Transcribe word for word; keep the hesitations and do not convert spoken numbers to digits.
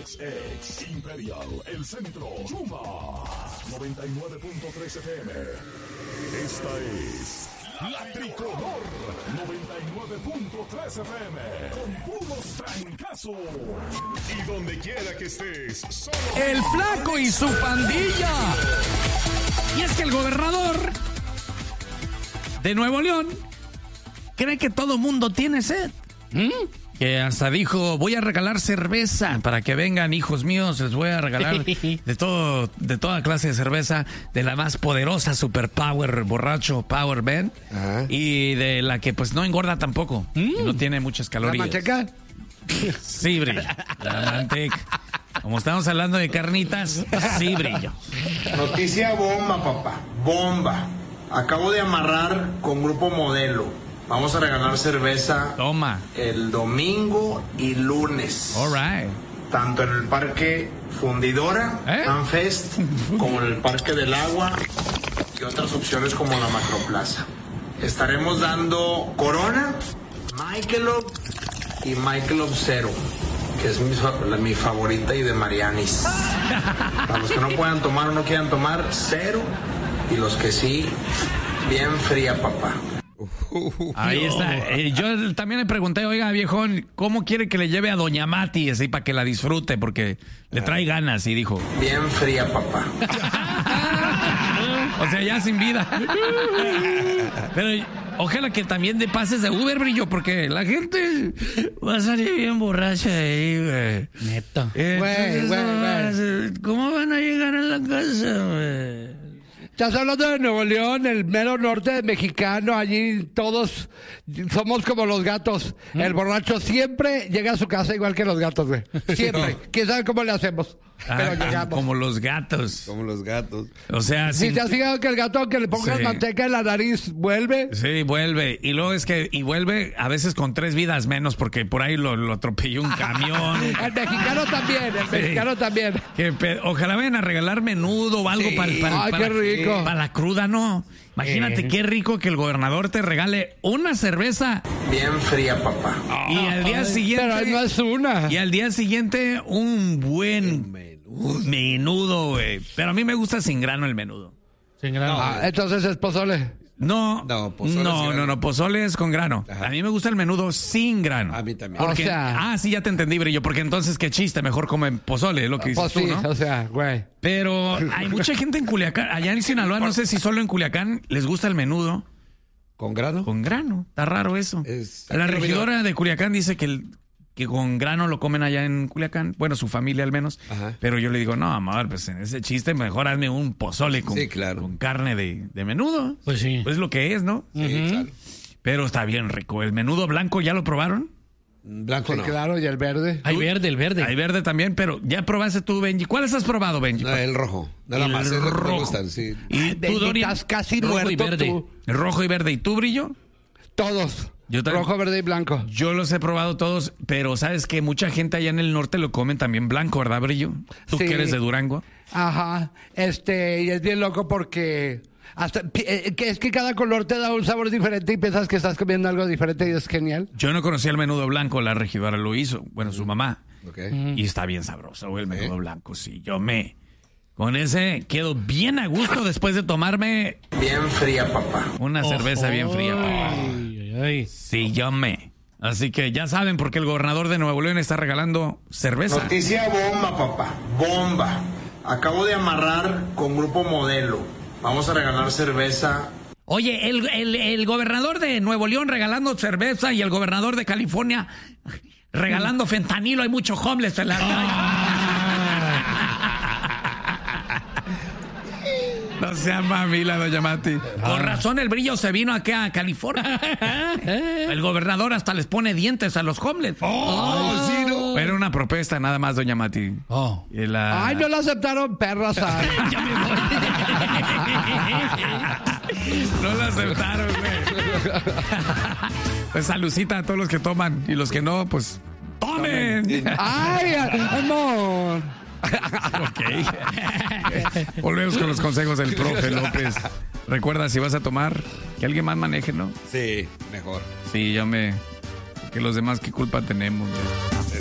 X X Imperial, El Centro, Chuma, noventa y nueve punto tres F M. Esta es La Tricolor, noventa y nueve punto tres F M, con puros trancazos. Y donde quiera que estés, solo El Flaco y su pandilla. Y es que el gobernador de Nuevo León cree que todo mundo tiene sed. ¿Mm? Que hasta dijo, voy a regalar cerveza para que vengan, hijos míos, les voy a regalar de todo, de toda clase de cerveza, de la más poderosa Super Power borracho Power Band. Ajá. Y de la que pues no engorda tampoco, mm. y no tiene muchas calorías. ¿La manteca? Sí, brillo. La manteca. Como estamos hablando de carnitas, sí, brillo. Noticia bomba, papá, bomba. Acabo de amarrar con Grupo Modelo. Vamos a regalar cerveza. Toma. El domingo y lunes. All right. Tanto en el Parque Fundidora, ¿Eh? Fanfest, como en el Parque del Agua y otras opciones como la Macroplaza. Estaremos dando Corona, Michelob y Michelob Zero, que es mi, la, mi favorita, y de Marianis. Para los que no puedan tomar o no quieran tomar, cero. Y los que sí, bien fría, papá. Ahí está. Eh, yo también le pregunté, oiga, viejón, ¿cómo quiere que le lleve a Doña Mati así para que la disfrute? Porque le trae ganas, y dijo. Bien fría, papá. O sea, ya sin vida. Pero ojalá que también de pases de Uber, brillo, porque la gente va a salir bien borracha de ahí, güey. Neto. Güey, güey, güey. ¿Cómo van a llegar a la casa, güey? Estás hablando de Nuevo León, el mero norte mexicano. Allí todos somos como los gatos. ¿Mm? El borracho siempre llega a su casa igual que los gatos, güey. Siempre. ¿Quién sabe cómo le hacemos? Ah, Pero llegamos. Como los gatos. Como los gatos. O sea, si sin... te has fijado que el gato, aunque le pongas sí. manteca en la nariz, vuelve. Sí, vuelve. Y luego es que, y vuelve a veces con tres vidas menos, porque por ahí lo, lo atropelló un camión. El mexicano también, el sí. mexicano también. Que pe... Ojalá vayan a regalar menudo o algo sí. para, para, Ay, para, qué rico. para la cruda, ¿no? Imagínate eh. qué rico que el gobernador te regale una cerveza. Bien fría, papá. Y al día siguiente. Pero no es una. Y al día siguiente, un buen menudo, menudo, güey. Pero a mí me gusta sin grano el menudo. Sin grano. Ah, entonces es pozole. No, no, pozole no, no, no, pozole es con grano. Ajá. A mí me gusta el menudo sin grano. A mí también. Porque, o sea, ah, sí, ya te entendí, brillo. Porque entonces, qué chiste, mejor comen pozole, es lo que dices pues tú, sí, ¿no? O sea, güey. Pero hay mucha gente en Culiacán, allá en Sinaloa, no sé si solo en Culiacán les gusta el menudo. ¿Con grano? Con grano, está raro eso. Es, la regidora de Culiacán dice que el... que con grano lo comen allá en Culiacán, bueno, su familia al menos. Ajá. Pero yo le digo, no, amor, pues en ese chiste mejor hazme un pozole con, sí, claro. con carne de, de menudo. Pues sí. Pues lo que es, ¿no? Sí, uh-huh. claro. Pero está bien rico. ¿El menudo blanco ya lo probaron? Blanco sí, no. Claro, y el verde. Hay verde, el verde. Hay verde también, pero ya probaste tú, Benji. ¿Cuáles has probado, Benji? No, el rojo. Nada el más, es rojo. lo que me gustan, sí. ¿Y tú, Dorian? Estás casi rojo muerto y verde. Tú. El rojo y verde. ¿Y tú, Brillo? Todos. Yo también, rojo, verde y blanco. Yo los he probado todos, pero sabes que mucha gente allá en el norte lo comen también blanco, ¿verdad, Brillo? Tú sí. que eres de Durango. Ajá. Este, y es bien loco porque hasta eh, que es que cada color te da un sabor diferente y piensas que estás comiendo algo diferente y es genial. Yo no conocía el menudo blanco, la regidora lo hizo, bueno, su mamá. Okay. Y está bien sabroso el menudo ¿Eh? blanco, sí. Yo me con ese quedo bien a gusto después de tomarme bien fría, papá. Una cerveza oh, bien fría, papá. Ay, ay. Sí, yo me. Así que ya saben por qué el gobernador de Nuevo León está regalando cerveza. Noticia bomba, papá. Bomba. Acabo de amarrar con Grupo Modelo. Vamos a regalar cerveza. Oye, el, el, el gobernador de Nuevo León regalando cerveza y el gobernador de California regalando fentanilo. Hay mucho homeless en la calle. No sea mamila, doña Mati. Ah. Con razón el Brillo se vino acá a California. El gobernador hasta les pone dientes a los homeless. Oh, oh, sí, no. Era una propuesta nada más, doña Mati. Oh. Y la... Ay, no la aceptaron, perras. Ya me voy. No la aceptaron, güey. Pues salucita a todos los que toman y los que no, pues tomen. Ay, amor. Ok. Volvemos con los consejos del profe López. Recuerda, si vas a tomar, que alguien más maneje, ¿no? Sí, mejor. Sí, yo me... Que los demás, ¿qué culpa tenemos? ¿No?